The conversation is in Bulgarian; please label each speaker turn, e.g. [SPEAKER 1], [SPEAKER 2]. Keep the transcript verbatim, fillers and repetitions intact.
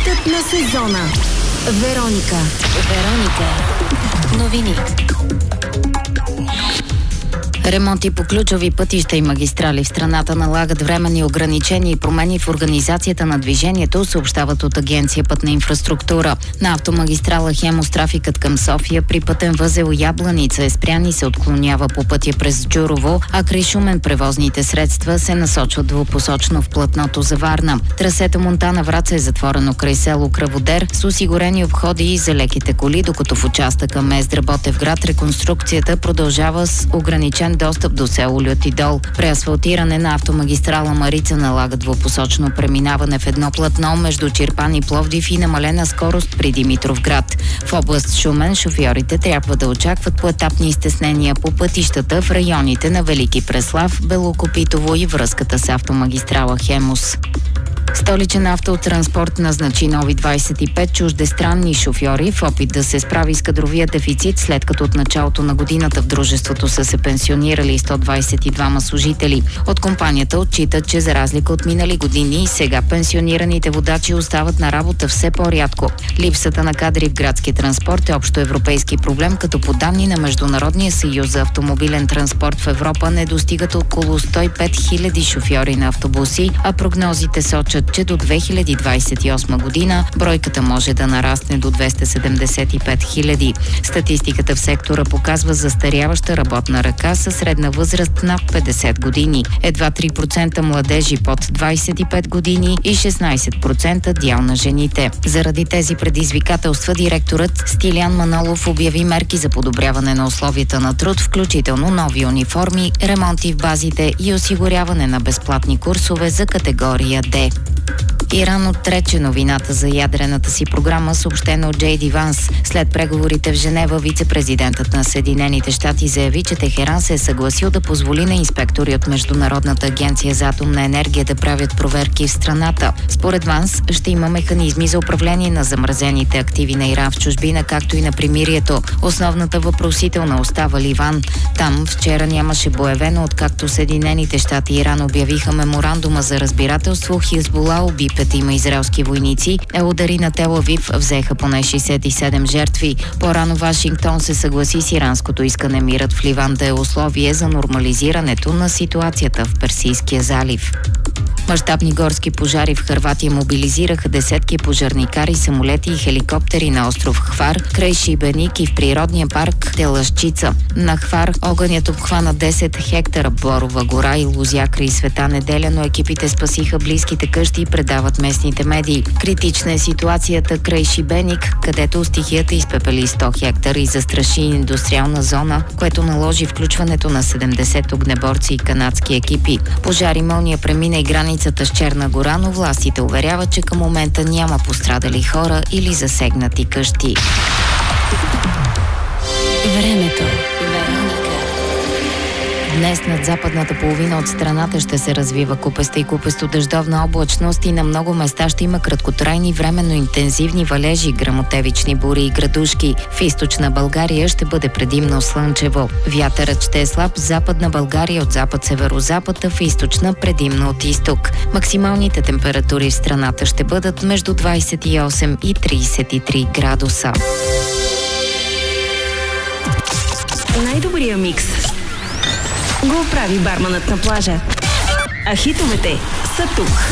[SPEAKER 1] Хитът на сезона. Вероника. Вероника. Новини. Ремонти по ключови пътища и магистрали в страната налагат временни ограничения и промени в организацията на движението, съобщават от Агенция Пътна инфраструктура. На автомагистрала Хемус трафикът към София при пътен възел Ябланица е спрян и се отклонява по пътя през Джурово, а край Шумен превозните средства се насочват двупосочно в платното за Варна. Трасето Монтана-Враца е затворено край село Кръводер с осигурени обходи и за леките коли, докато в участъка Мездра-Ботевград реконструкцията продължава с ограничен достъп до село Лютидол. Преасфалтиране на автомагистрала Марица налага двупосочно преминаване в едно платно между Чирпан и Пловдив и намалена скорост при Димитровград. В област Шумен шофьорите трябва да очакват поетапни изтеснения по пътищата в районите на Велики Преслав, Белокопитово и връзката с автомагистрала Хемус. Столичен автотранспорт назначи нови двадесет и пет чуждестранни шофьори в опит да се справи с кадровия дефицит, след като от началото на годината в дружеството са се пенсионирали сто двадесет и двама служители. От компанията отчитат, че за разлика от минали години, сега пенсионираните водачи остават на работа все по-рядко. Липсата на кадри в градски транспорт е общо европейски проблем, като по данни на Международния съюз за автомобилен транспорт в Европа не достигат около сто и пет хиляди шофьори на автобуси, а прогнозите сочат, че до две хиляди двадесет и осма година бройката може да нарасне до двеста седемдесет и пет хиляди. Статистиката в сектора показва застаряваща работна ръка със средна възраст над петдесет години. Едва три процента младежи под двадесет и пет години и шестнадесет процента дял на жените. Заради тези предизвикателства директорът Стилиян Манолов обяви мерки за подобряване на условията на труд, включително нови униформи, ремонти в базите и осигуряване на безплатни курсове за категория Д. Иран отрече новината за ядрената си програма, съобщена от Джей Ди Ванс. След преговорите в Женева, вице-президентът на Съединените щати заяви, че Техеран се е съгласил да позволи на инспектори от Международната агенция за атомна енергия да правят проверки в страната. Според Ванс ще има механизми за управление на замразените активи на Иран в чужбина, както и на примирието. Основната въпросителна остава Ливан. Там вчера нямаше боевено, откакто Съединените щати и Иран обявиха меморандума за разбирателство. Хизбула уби петима израелски войници, а удари на Тел Авив взеха поне шестдесет и седем жертви. По-рано Вашингтон се съгласи с иранското искане мирът в Ливан да е условие за нормализирането на ситуацията в Персийския залив. Мащабни горски пожари в Хърватия мобилизираха десетки пожарникари, самолети и хеликоптери на остров Хвар, край Шибеник и в природния парк Телъшчица. На Хвар огънят обхвана десет хектара борова гора и лузя край Света Неделя, но екипите спасиха близките къщи и предават местните медии. Критична е ситуацията край Шибеник, където стихията изпепели сто хектара и застраши индустриална зона, което наложи включването на седемдесет огнеборци и канадски екипи. Пожари мълния премина и граница с Черна гора, но властите уверяват, че към момента няма пострадали хора или засегнати къщи. Времето. Вероника. Днес над западната половина от страната ще се развива купеста и купесто-дъждовна облачност и на много места ще има краткотрайни временно интензивни валежи, гръмотевични бури и градушки. В източна България ще бъде предимно слънчево. Вятърът ще е слаб в западна България от запад-северозапад, а в източна предимно от изток. Максималните температури в страната ще бъдат между двадесет и осем и тридесет и три градуса.
[SPEAKER 2] Най-добрия микс го прави барманът на плажа. А хитовете са тук.